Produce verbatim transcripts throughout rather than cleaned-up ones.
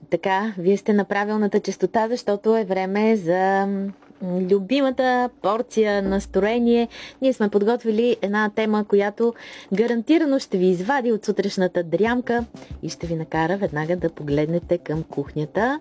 Така, вие сте на правилната честота, защото е време за любимата порция настроение. Ние сме подготвили една тема, която гарантирано ще ви извади от сутрешната дрямка и ще ви накара веднага да погледнете към кухнята.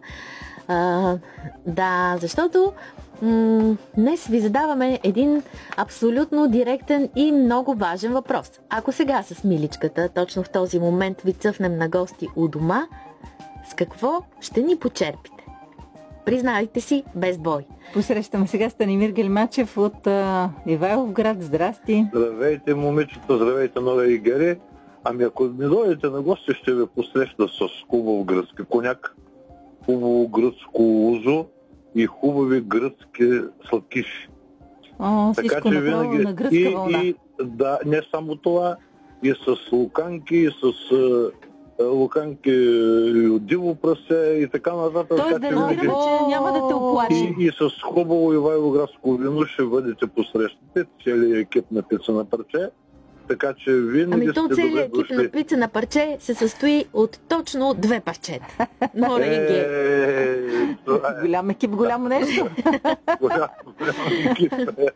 А, да, защото м- днес ви задаваме един абсолютно директен и много важен въпрос. Ако сега с Миличката, точно в този момент ви цъфнем на гости у дома, с какво ще ни почерпите? Признайте си без бой. Посрещаме сега Станимир Гелмачев от а, Ивайловград. Здрасти! Здравейте, момичета, здравейте, Нора и Гери. Ами ако ми дойдете на гости, ще ви посреща с хубав гръцки коняк, хубаво гръцко лузо и хубави гръцки сладкиши. О, всичко направо винаги... на гръцка и, вълна. И, да, не само това, и с луканки, и с а, луканки и от диво прасе и така нататък. Той да разбираме, че няма да те оплачи. И, и с хубаво ивайловградско вино ще бъдете посрещате целият екип на Пица на парче. Така че винаги ами то целият екип на Пица на парче се състои от точно две парчета. Нора и Гери. Голям екип, голямо нещо. Голям екип.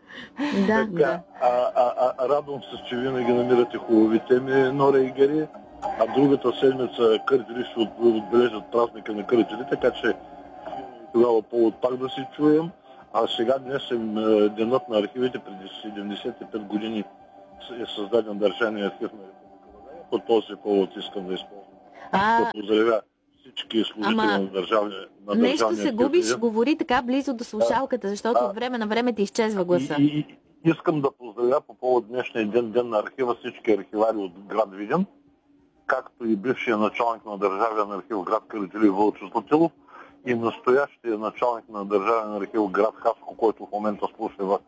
Да, да. Радвам се, че винаги намирате хубави теми, Нора и Гери. А другата седмица къртели ще отбележат празника на къртели, така че тогава повод пак да се чуем. А сега днес е денът на архивите. Преди седемдесет и пет години е създаден Държавния архив на Република България. По този повод искам да използвам. А... Да поздравя всички служители Ама... на Държавния на Нещо държавния се губиш, говори така близо до слушалката, защото от време на време ти изчезва гласа. И, и, искам да поздравя по повод днешния ден, ден на архива, всички архивари от град Видин, както и бившия началник на Държавен архив град Кърджали Вълчо Златилов и настоящия началник на Държавен архив град Хаско, който в момента слуша в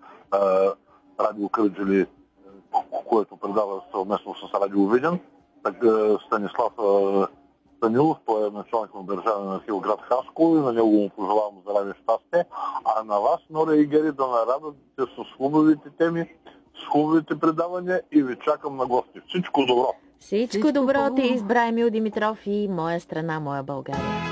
радио Кърджали, което предава съвместно с радио Видин. Така, Станислав Станилов, той е началник на Държавен архив град Хаско и на него му пожелавам здраве и щастие. А на вас, Нора и Гери, да нарадвате с хубавите теми, с хубавите предавания и ви чакам на гости. Всичко добро! Всичко, Всичко добро ти избра Емил Димитров и Моя страна, моя България.